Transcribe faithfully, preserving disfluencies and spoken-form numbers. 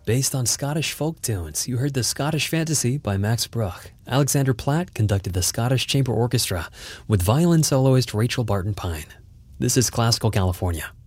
based on Scottish folk tunes. You heard The Scottish Fantasy by Max Bruch. Alexander Platt conducted the Scottish Chamber Orchestra with violin soloist Rachel Barton Pine. This is Classical California.